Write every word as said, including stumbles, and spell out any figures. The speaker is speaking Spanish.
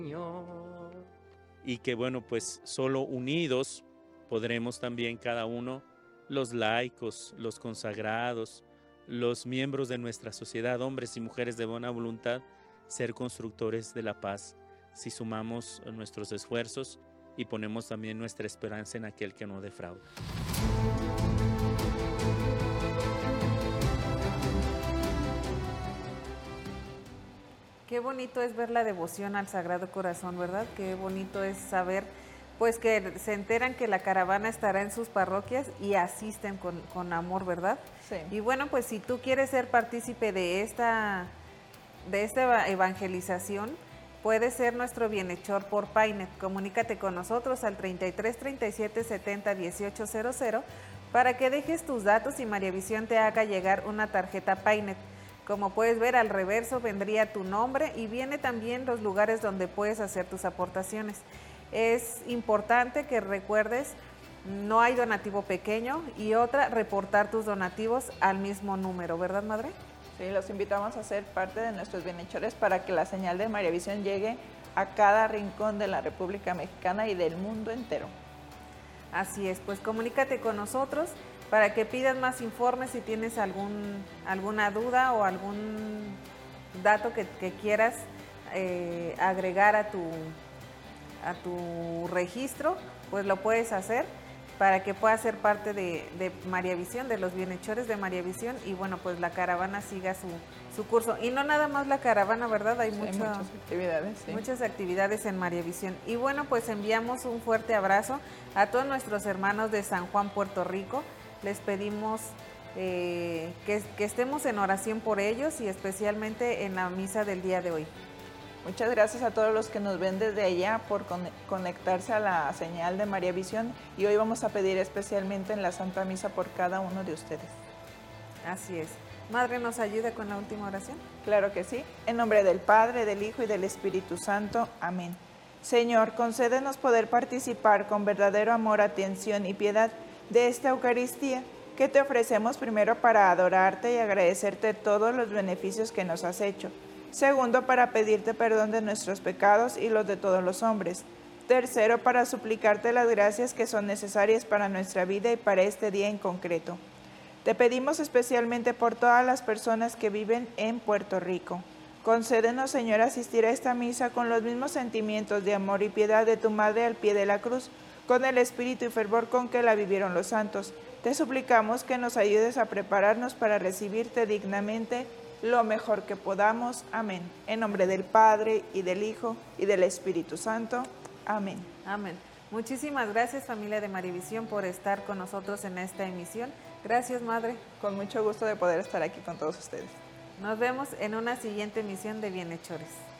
Y que bueno, pues solo unidos podremos también cada uno, los laicos, los consagrados, los miembros de nuestra sociedad, hombres y mujeres de buena voluntad, ser constructores de la paz si sumamos nuestros esfuerzos y ponemos también nuestra esperanza en aquel que no defrauda. Qué bonito es ver la devoción al Sagrado Corazón, ¿verdad? Qué bonito es saber, pues que se enteran que la caravana estará en sus parroquias y asisten con, con amor, ¿verdad? Sí. Y bueno, pues si tú quieres ser partícipe de esta, de esta evangelización, puedes ser nuestro bienhechor por Paynet. Comunícate con nosotros al treinta y tres, treinta y siete, setenta, dieciocho cero cero para que dejes tus datos y María Visión te haga llegar una tarjeta Paynet. Como puedes ver, al reverso vendría tu nombre y viene también los lugares donde puedes hacer tus aportaciones. Es importante que recuerdes, no hay donativo pequeño, y otra, reportar tus donativos al mismo número, ¿verdad, madre? Sí, los invitamos a ser parte de nuestros bienhechores para que la señal de María Visión llegue a cada rincón de la República Mexicana y del mundo entero. Así es, pues comunícate con nosotros para que pidas más informes si tienes algún, alguna duda o algún dato que, que quieras eh, agregar a tu, a tu registro, pues lo puedes hacer para que puedas ser parte de, de María Visión, de los bienhechores de María Visión, y bueno, pues la caravana siga su, su curso. Y no nada más la caravana, ¿verdad? Hay, Sí, mucha, hay muchas actividades. Sí. Muchas actividades en María Visión. Y bueno, pues enviamos un fuerte abrazo a todos nuestros hermanos de San Juan, Puerto Rico. Les pedimos eh, que, que estemos en oración por ellos y especialmente en la misa del día de hoy. Muchas gracias a todos los que nos ven desde allá por conectarse a la señal de María Visión, y hoy vamos a pedir especialmente en la Santa Misa por cada uno de ustedes. Así es. Madre, ¿nos ayuda con la última oración? Claro que sí. En nombre del Padre, del Hijo y del Espíritu Santo. Amén. Señor, concédenos poder participar con verdadero amor, atención y piedad de esta Eucaristía, que te ofrecemos primero para adorarte y agradecerte todos los beneficios que nos has hecho. Segundo, para pedirte perdón de nuestros pecados y los de todos los hombres. Tercero, para suplicarte las gracias que son necesarias para nuestra vida y para este día en concreto. Te pedimos especialmente por todas las personas que viven en Puerto Rico. Concédenos, Señor, asistir a esta misa con los mismos sentimientos de amor y piedad de tu Madre al pie de la cruz, con el espíritu y fervor con que la vivieron los santos. Te suplicamos que nos ayudes a prepararnos para recibirte dignamente lo mejor que podamos. Amén. En nombre del Padre, y del Hijo, y del Espíritu Santo. Amén. Amén. Muchísimas gracias, familia de María Visión, por estar con nosotros en esta emisión. Gracias, Madre. Con mucho gusto de poder estar aquí con todos ustedes. Nos vemos en una siguiente emisión de Bienhechores.